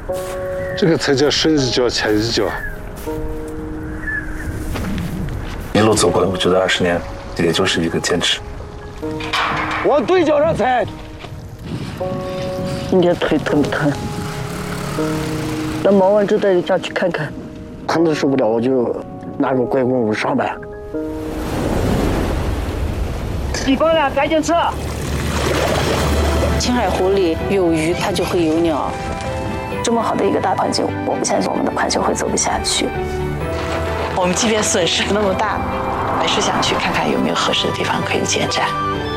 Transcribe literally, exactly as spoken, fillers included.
这个才叫深一脚浅一脚。 一路走过来，我觉得二十年也就是一个坚持。 往对角上踩。 今天腿疼不疼？那忙完之后带家去看看，看的受不了我就拿个拐棍我上班。 西方了，赶紧撤！ 青海湖里有鱼，它就会有鸟。这么好的一个大环境，我不相信我们的环球会走不下去。 我们即便损失那么大，还是想去看看有没有合适的地方可以建站。